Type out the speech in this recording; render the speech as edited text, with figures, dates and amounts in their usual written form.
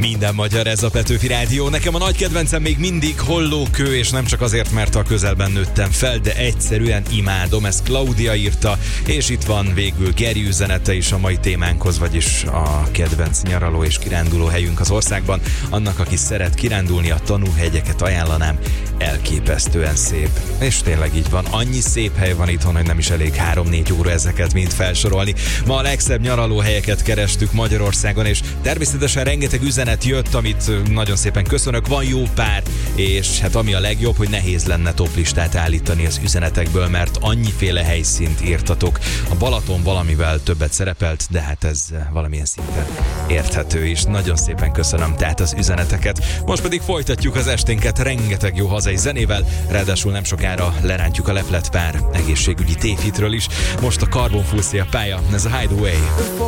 Minden magyar, ez a Petőfi Rádió. Nekem a nagy kedvencem még mindig Hollókő, és nem csak azért, mert a közelben nőttem fel, de egyszerűen imádom. Ezt Klaudia írta, és itt van végül Geri üzenete is a mai témánkhoz, vagyis a kedvenc nyaraló és kiránduló helyünk az országban. Annak, aki szeret kirándulni, a Tanúhegyeket ajánlanám, elképesztően szép. És tényleg így van, annyi szép hely van itthon, hogy nem is elég 3-4 óra ezeket mind felsorolni. Ma a legszebb nyaralóhelyeket kerestük Magyarországon, és természetesen rengeteg üzenet jött, amit nagyon szépen köszönök, van jó pár, és hát ami a legjobb, hogy nehéz lenne toplistát állítani az üzenetekből, mert annyiféle helyszínt írtatok. A Balaton valamivel többet szerepelt, de hát ez valamilyen szinten érthető is. Nagyon szépen köszönöm tehát az üzeneteket. Most pedig folytatjuk az esténket rengeteg jó hazai zenével, ráadásul nem sokára lerántjuk a leplet pár egészségügyi tévhitről is. Most a Carbon Full Szél pálya, ez a Hideaway.